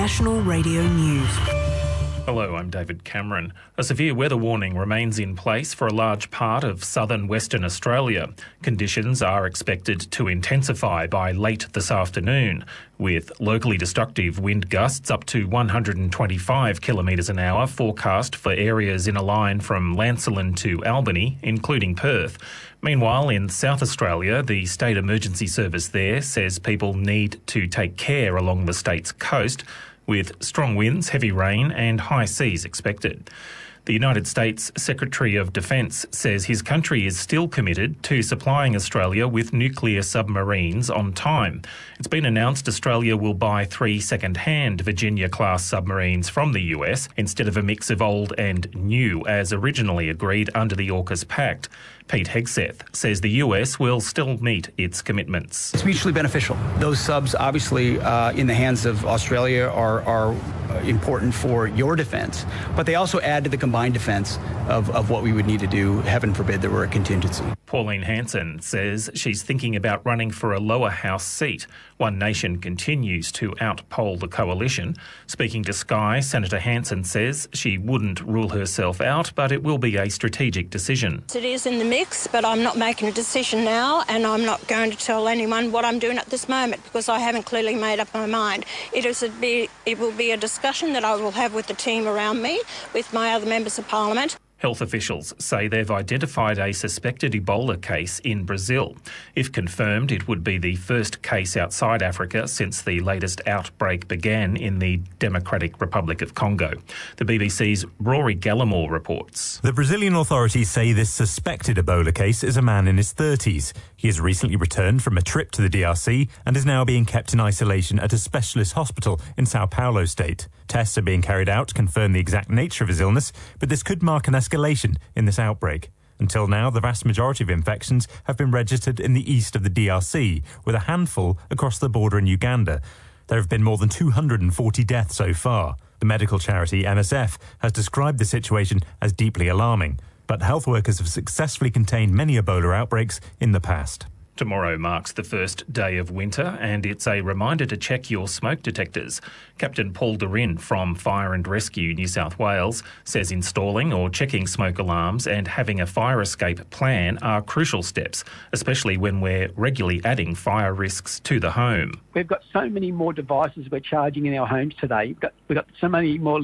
National Radio News. Hello, I'm David Cameron. A severe weather warning remains in place for a large part of southern Western Australia. Conditions are expected to intensify by late this afternoon, with locally destructive wind gusts up to 125 kilometres an hour forecast for areas in a line from Lancelin to Albany, including Perth. Meanwhile, in South Australia, the State Emergency Service there says people need to take care along the state's coast, with strong winds, heavy rain and high seas expected. The United States Secretary of Defence says his country is still committed to supplying Australia with nuclear submarines on time. It's been announced Australia will buy 3 second-hand Virginia-class submarines from the US instead of a mix of old and new, as originally agreed under the AUKUS Pact. Pete Hegseth says the US will still meet its commitments. It's mutually beneficial. Those subs, obviously, in the hands of Australia are important for your defence, but they also add to the combined defence of what we would need to do, heaven forbid there were a contingency. Pauline Hanson says she's thinking about running for a lower house seat. One Nation continues to outpoll the coalition. Speaking to Sky, Senator Hanson says she wouldn't rule herself out, but it will be a strategic decision. It is in the mix, but I'm not making a decision now, and I'm not going to tell anyone what I'm doing at this moment because I haven't clearly made up my mind. It will be a discussion that I will have with the team around me, with my other members of Parliament. Health officials say they've identified a suspected Ebola case in Brazil. If confirmed, it would be the first case outside Africa since the latest outbreak began in the Democratic Republic of Congo. The BBC's Rory Gallimore reports. The Brazilian authorities say this suspected Ebola case is a man in his 30s. He has recently returned from a trip to the DRC and is now being kept in isolation at a specialist hospital in Sao Paulo state. Tests are being carried out to confirm the exact nature of his illness, but this could mark an escalation in this outbreak. Until now, the vast majority of infections have been registered in the east of the DRC, with a handful across the border in Uganda. There have been more than 240 deaths so far. The medical charity MSF has described the situation as deeply alarming, but health workers have successfully contained many Ebola outbreaks in the past. Tomorrow marks the first day of winter, and it's a reminder to check your smoke detectors. Captain Paul Dorin from Fire and Rescue New South Wales says installing or checking smoke alarms and having a fire escape plan are crucial steps, especially when we're regularly adding fire risks to the home. We've got so many more devices we're charging in our homes today. We've got so many more